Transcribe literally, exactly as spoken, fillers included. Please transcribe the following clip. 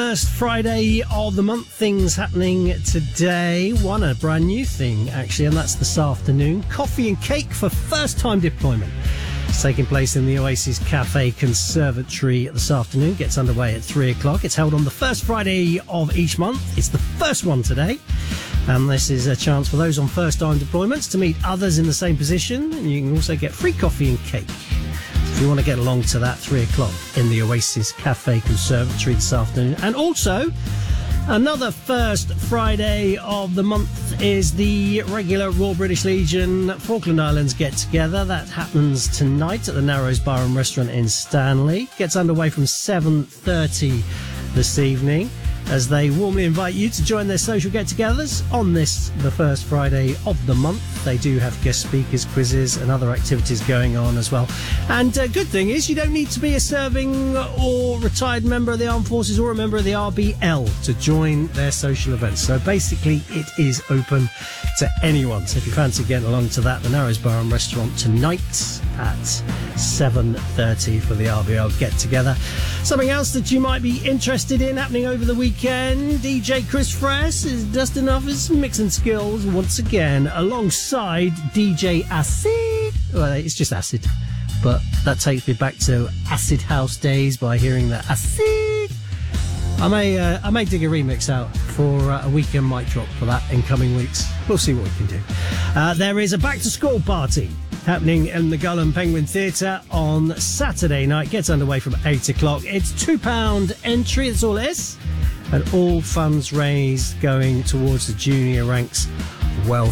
first Friday of the month. Things happening today. One, a brand new thing, actually, and that's this afternoon. Coffee and cake for first-time deployment. It's taking place in the Oasis Cafe Conservatory this afternoon. Gets underway at three o'clock. It's held on the first Friday of each month. It's the first one today. And this is a chance for those on first-time deployments to meet others in the same position. And you can also get free coffee and cake. If you want to get along to that, three o'clock in the Oasis Cafe Conservatory this afternoon. And also, another first Friday of the month is the regular Royal British Legion Falkland Islands get-together. That happens tonight at the Narrows Bar and Restaurant in Stanley. Gets underway from seven thirty this evening, as they warmly invite you to join their social get-togethers on this, the first Friday of the month. They do have guest speakers, quizzes and other activities going on as well. And uh, good thing is you don't need to be a serving or retired member of the Armed Forces or a member of the R B L to join their social events. So basically it is open to anyone. So if you fancy getting along to that, the Narrows Bar and Restaurant tonight at seven thirty for the R B L get-together. Something else that you might be interested in happening over the weekend, D J Chris Fress is dusting off his mixing skills once again alongside D J Acid. Well, it's just Acid, but that takes me back to Acid House days by hearing that Acid. I may uh, I may dig a remix out for uh, a weekend mic drop for that in coming weeks. We'll see what we can do. Uh, there is a back to school party happening in the Gull and Penguin Theatre on Saturday night. Gets underway from eight o'clock. It's two pounds entry, that's all it is. And all funds raised going towards the junior ranks welfare.